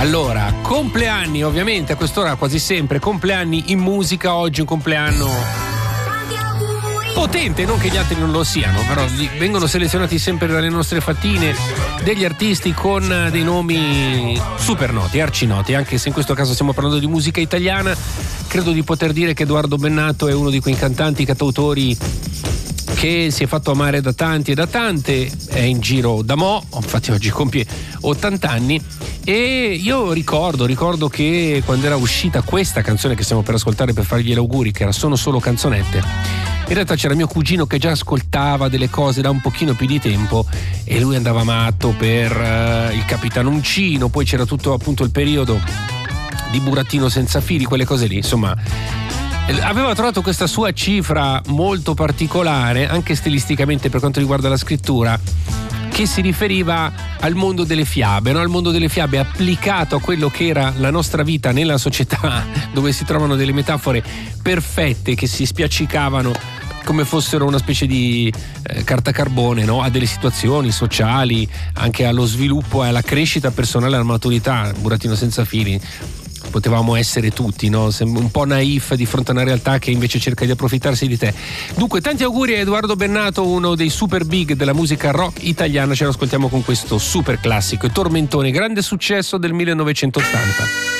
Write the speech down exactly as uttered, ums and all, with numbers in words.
Allora, compleanni, ovviamente a quest'ora quasi sempre compleanni in musica. Oggi un compleanno potente, non che gli altri non lo siano, però vengono selezionati sempre dalle nostre fattine degli artisti con dei nomi super noti, arcinoti, anche se in questo caso stiamo parlando di musica italiana. Credo di poter dire che Edoardo Bennato è uno di quei cantanti, cantautori che si è fatto amare da tanti e da tante, è in giro da mo', infatti oggi compie ottanta anni. E io ricordo, ricordo che quando era uscita questa canzone che stiamo per ascoltare per fargli gli auguri, che era Sono solo canzonette, in realtà c'era mio cugino che già ascoltava delle cose da un pochino più di tempo e lui andava matto per uh, il Capitano Uncino. Poi c'era tutto appunto il periodo di Burattino senza fili, quelle cose lì, insomma. Aveva trovato questa sua cifra molto particolare, anche stilisticamente per quanto riguarda la scrittura, che si riferiva al mondo delle fiabe, no? Al mondo delle fiabe applicato a quello che era la nostra vita nella società, dove si trovano delle metafore perfette che si spiaccicavano come fossero una specie di eh, carta carbone, no? A delle situazioni sociali, anche allo sviluppo e alla crescita personale, alla maturità. Burattino senza fili, potevamo essere tutti, no? Un po' naif di fronte a una realtà che invece cerca di approfittarsi di te. Dunque, tanti auguri a Edoardo Bennato, uno dei super big della musica rock italiana. Ce lo ascoltiamo con questo super classico, Tormentone, grande successo del millenovecentottanta.